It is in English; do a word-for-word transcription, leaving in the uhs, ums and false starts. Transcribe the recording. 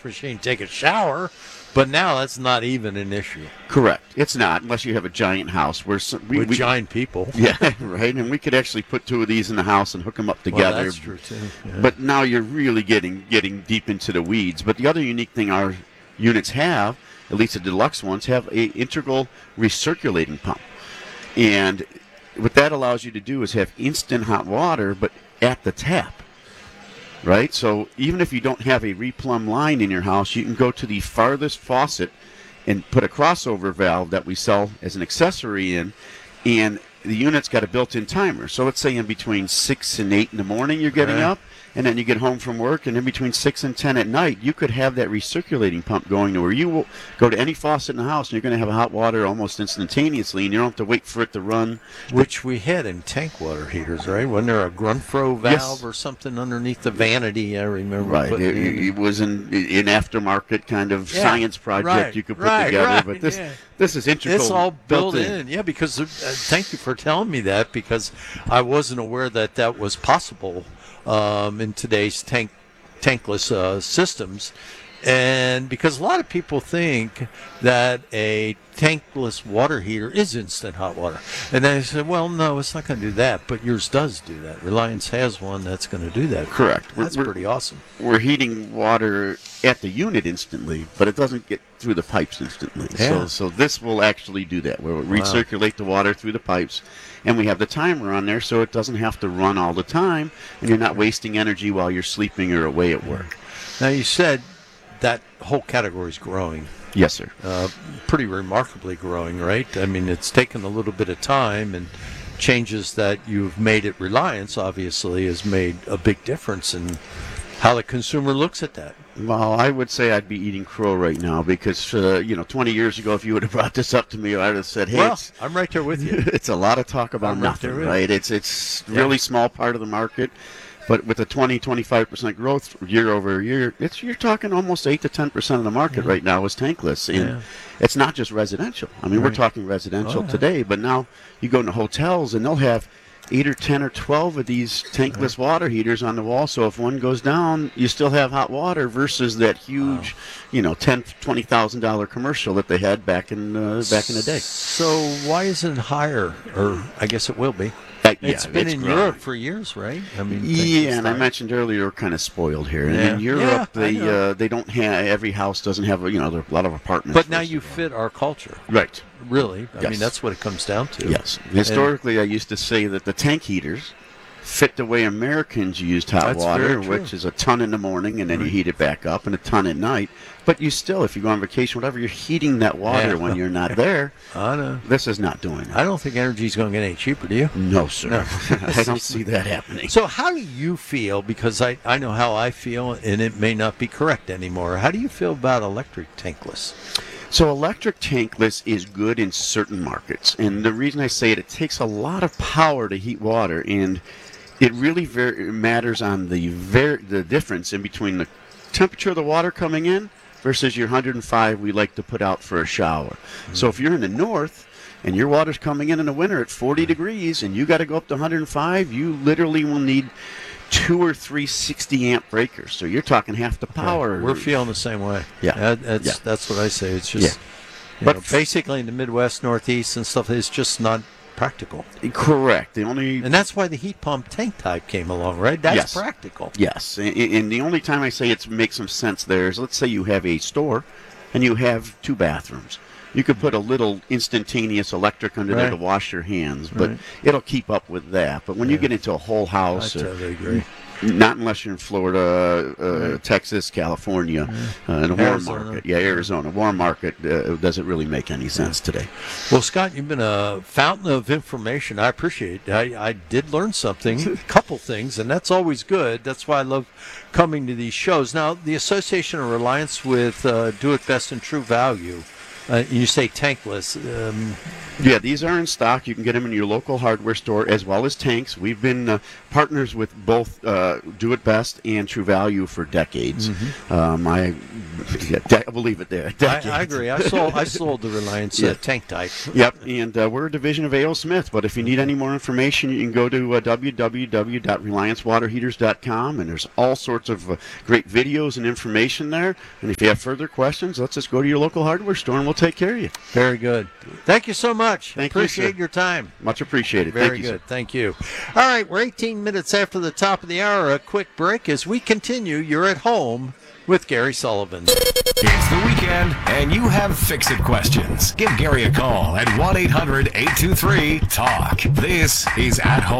machine, take a shower. But now that's not even an issue. Correct. It's not, unless you have a giant house where some, we, with we, giant people. Yeah, right. And we could actually put two of these in the house and hook them up together. Well, that's true too. Yeah. But now you're really getting getting deep into the weeds. But the other unique thing our units have, at least the deluxe ones, have a integral recirculating pump, and what that allows you to do is have instant hot water, but at the tap. Right? So even if you don't have a replumb line in your house, you can go to the farthest faucet and put a crossover valve that we sell as an accessory in, and the unit's got a built-in timer. So let's say in between six and eight in the morning you're getting Right. up, and then you get home from work, and in between six and ten at night, you could have that recirculating pump going to where you will go to any faucet in the house, and you're going to have hot water almost instantaneously, and you don't have to wait for it to run. Which we had in tank water heaters, right? Wasn't there a Grunfro valve Yes. or something underneath the vanity? I remember. Right. putting It, in. it was an, an aftermarket kind of Yeah, science project right, you could put right, together, right, but this yeah. this is integral. It's all built in. in. Yeah, because uh, thank you for telling me that, because I wasn't aware that that was possible um, in today's tank tankless uh, systems. And because a lot of people think that a tankless water heater is instant hot water. And then I said, well, no, it's not going to do that. But yours does do that. Reliance has one that's going to do that. Correct. That's We're- pretty awesome. We're heating water at the unit instantly, but it doesn't get through the pipes instantly. Yeah. So, so this will actually do that. We'll recirculate the water through the pipes, and we have the timer on there, so it doesn't have to run all the time, and you're not wasting energy while you're sleeping or away at work. Now, you said that whole category is growing. Yes, sir. Uh, pretty remarkably growing, right? I mean, it's taken a little bit of time, and changes that you've made at Reliance, obviously, has made a big difference in how the consumer looks at that. Well, I would say I'd be eating crow right now because, uh, you know, twenty years ago, if you would have brought this up to me, I would have said, hey, Well, it's, I'm right there with you. it's a lot of talk about I'm right nothing, there with right? It's it's Yeah. really small part of the market, but with a twenty, twenty-five percent growth year over year, it's you're talking almost eight to ten percent of the market Yeah. right now is tankless, and Yeah. it's not just residential. I mean, we're Right. talking residential Oh, yeah. today, but now you go into hotels and they'll have eight or ten or twelve of these tankless water heaters on the wall. So if one goes down, you still have hot water versus that huge, you know, ten, twenty thousand dollar commercial that they had back in uh, back in the day. So why isn't it higher? Or I guess it will be. Uh, yeah, It's been in growing. Europe for years, right? I mean, Yeah, it's and I not- mentioned earlier we're kind of spoiled here. And Yeah. in Europe, Yeah, I they know. uh, they don't have every house doesn't have a, you know there are a lot of apartments. But now first you of all. fit our culture, right. really. I Yes. mean, that's what it comes down to. Yes, historically, I used to say that the tank heaters fit the way Americans used hot That's water, very true. which is a ton in the morning, and then you Right. heat it back up, and a ton at night. But you still, if you go on vacation, whatever, you're heating that water Yeah. when you're not there. I know. This is not doing that. I don't think energy's going to get any cheaper, do you? No, sir. No. I don't see that happening. So how do you feel, because I, I know how I feel, and it may not be correct anymore. How do you feel about electric tankless? So electric tankless is good in certain markets, and the reason I say it, it takes a lot of power to heat water, and it really ver- matters on the ver- the difference in between the temperature of the water coming in versus your one hundred five we like to put out for a shower. So if you're in the north and your water's coming in in the winter at forty degrees and you got to go up to one hundred five, you literally will need two or three sixty amp breakers. So you're talking half the power. We're feeling the same way. Yeah. That, that's Yeah. that's what I say. It's just, Yeah. you But know, basically in the Midwest, Northeast, and stuff, it's just not practical. Correct. The only And that's why the heat pump tank type came along, right? That's Yes. practical. Yes, and, and the only time I say it makes some sense there is, let's say you have a store and you have two bathrooms. You could put a little instantaneous electric under there to Right. wash your hands, but Right. it'll keep up with that. But when you Yeah. get into a whole I house, or- totally agree. not unless you're in Florida, uh, Right. Texas, California, uh, in a warm Arizona. market. Yeah, Arizona. Warm market uh, doesn't really make any sense today. Well, Scott, you've been a fountain of information. I appreciate it. I, I did learn something, a couple things, and that's always good. That's why I love coming to these shows. Now, the Association of Reliance with uh, Do It Best and True Value, Uh, you say tankless. Um, Yeah, these are in stock. You can get them in your local hardware store as well as tanks. We've been uh, partners with both uh, Do It Best and True Value for decades. Mm-hmm. Um, I, yeah, de- we'll leave it there. I, Decades. I agree. I sold I sold the Reliance uh, Yeah. tank type. Yep, and uh, we're a division of A O Smith. But if you need any more information, you can go to uh, w w w dot reliance water heaters dot com, and there's all sorts of uh, great videos and information there. And if you have further questions, let's just go to your local hardware store, and we'll take care of you. Very good. Thank you so much. Thank you, Appreciate sir. your time. Much appreciated. Very Thank you, good. sir. Thank you. All right, we're eighteen minutes after the top of the hour. A quick break as we continue. You're at home with Gary Sullivan. It's the weekend, and you have fix-it questions. Give Gary a call at one eight hundred eight two three talk. This is At Home.